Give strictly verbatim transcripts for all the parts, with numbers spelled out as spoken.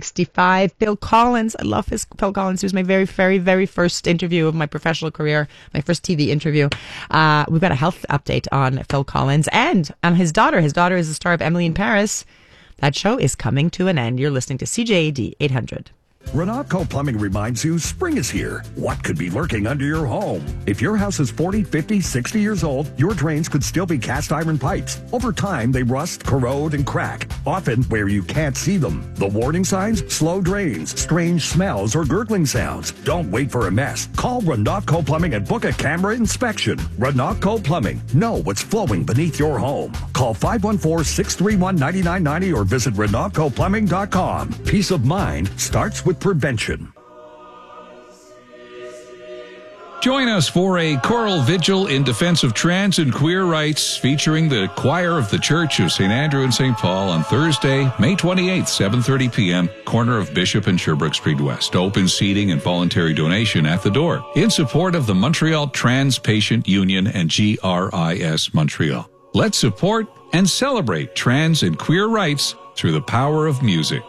sixty-five. Phil Collins. I love his Phil Collins. It was my very, very, very first interview of my professional career, my first T V interview. Uh, we've got a health update on Phil Collins and on his daughter. His daughter is the star of Emily in Paris. That show is coming to an end. You're listening to C J A D eight hundred. Renaultco Plumbing reminds you spring is here. What could be lurking under your home? If your house is forty, fifty, sixty years old, your drains could still be cast iron pipes. Over time, they rust, corrode, and crack, often where you can't see them. The warning signs? Slow drains, strange smells, or gurgling sounds. Don't wait for a mess. Call Renaultco Plumbing and book a camera inspection. Renaultco Plumbing. Know what's flowing beneath your home. Call five one four, six three one, nine nine nine zero or visit Renaultco Plumbing dot com. Peace of mind starts with prevention. Join us for a choral vigil in defense of trans and queer rights featuring the choir of the Church of Saint Andrew and Saint Paul on Thursday, May twenty-eighth, seven thirty p.m., corner of Bishop and Sherbrooke Street West. Open seating and voluntary donation at the door in support of the Montreal Trans Patient Union and G R I S Montreal. Let's support and celebrate trans and queer rights through the power of music.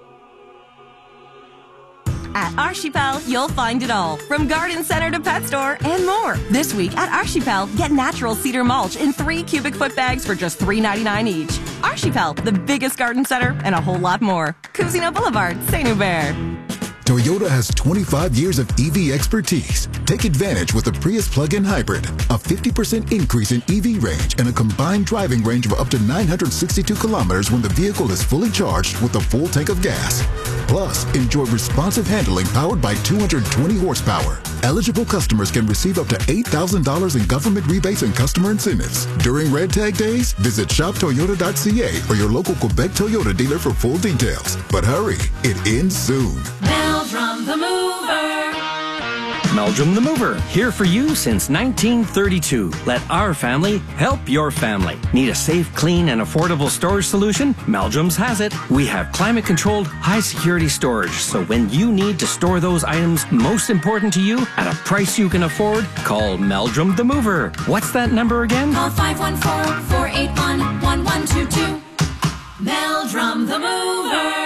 At Archipel, you'll find it all, from garden center to pet store and more. This week at Archipel, get natural cedar mulch in three cubic foot bags for just three ninety-nine each. Archipel, the biggest garden center, and a whole lot more. Cousino Boulevard, Saint Hubert. Toyota has twenty-five years of E V expertise. Take advantage with the Prius plug-in hybrid. A fifty percent increase in E V range and a combined driving range of up to nine hundred sixty-two kilometers when the vehicle is fully charged with a full tank of gas. Plus, enjoy responsive handling powered by two hundred twenty horsepower. Eligible customers can receive up to eight thousand dollars in government rebates and customer incentives. During Red Tag Days, visit shop toyota dot c a or your local Quebec Toyota dealer for full details. But hurry, it ends soon. Meldrum the Mover. Meldrum the Mover, here for you since nineteen thirty-two. Let our family help your family. Need a safe, clean, and affordable storage solution? Meldrum's has it. We have climate-controlled, high-security storage, so when you need to store those items most important to you at a price you can afford, call Meldrum the Mover. What's that number again? Call five one four, four eight one, one one two two. Meldrum the Mover.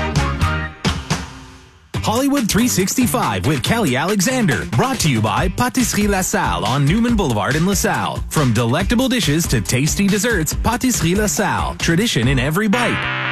Hollywood three sixty-five with Kelly Alexander. Brought to you by Pâtisserie La Salle on Newman Boulevard in La Salle. From delectable dishes to tasty desserts, Pâtisserie La Salle. Tradition in every bite.